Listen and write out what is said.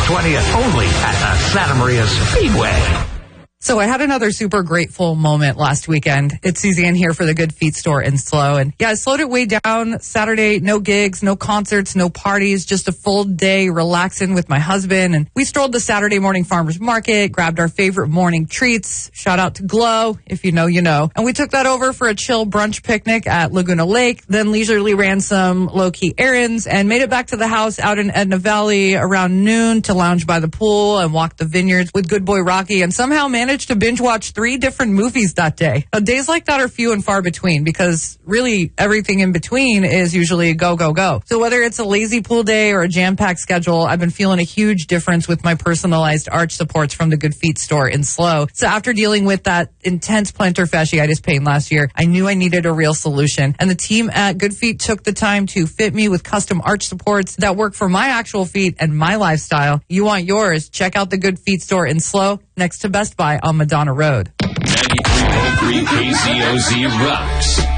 20th, only at Santa Maria Speedway. So I had another super grateful moment last weekend. It's Suzanne here for the Good Feet store in SLO. And yeah, I slowed it way down. Saturday, no gigs, no concerts, no parties, just a full day relaxing with my husband. And we strolled the Saturday morning farmers market, grabbed our favorite morning treats. Shout out to Glow. If you know, you know. And we took that over for a chill brunch picnic at Laguna Lake, then leisurely ran some low-key errands and made it back to the house out in Edna Valley around noon to lounge by the pool and walk the vineyards with good boy Rocky, and somehow managed to binge watch 3 different movies that day. Now, days like that are few and far between because really everything in between is usually go, go, go. So whether it's a lazy pool day or a jam-packed schedule, I've been feeling a huge difference with my personalized arch supports from the Good Feet store in SLO. So after dealing with that intense plantar fasciitis pain last year, I knew I needed a real solution. And the team at Good Feet took the time to fit me with custom arch supports that work for my actual feet and my lifestyle. You want yours? Check out the Good Feet store in SLO next to Best Buy on Madonna Road. 93.3 KZOZ rocks.